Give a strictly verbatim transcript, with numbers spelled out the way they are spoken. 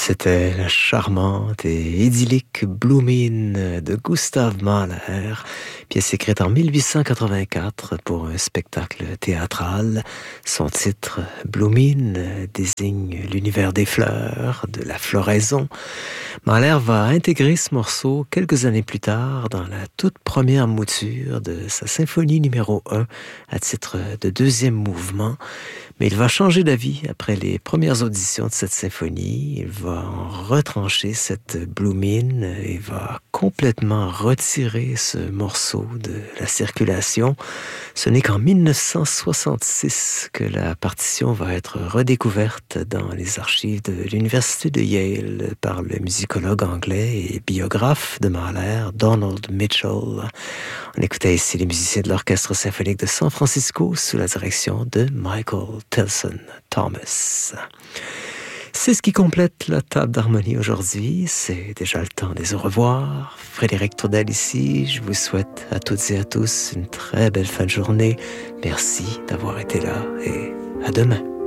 C'était la charmante et idyllique Blue Moon de Gustav Mahler, pièce écrite en mille huit cent quatre-vingt-quatre pour un spectacle théâtral. Son titre, Blue Moon, désigne l'univers des fleurs, de la floraison. Mahler va intégrer ce morceau quelques années plus tard dans la toute première mouture de sa symphonie numéro un à titre de deuxième mouvement. Mais il va changer d'avis après les premières auditions de cette symphonie. Il va en retrancher cette Blue Moon et va complètement retirer ce morceau de la circulation. Ce n'est qu'en mille neuf cent soixante-six que la partition va être redécouverte dans les archives de l'Université de Yale par le musicologue anglais et biographe de Mahler, Donald Mitchell. On écoutait ici les musiciens de l'Orchestre symphonique de San Francisco sous la direction de Michael Tilson Thomas. C'est ce qui complète la table d'harmonie aujourd'hui. C'est déjà le temps des au revoir. Frédéric Tourdel ici. Je vous souhaite à toutes et à tous une très belle fin de journée. Merci d'avoir été là et à demain.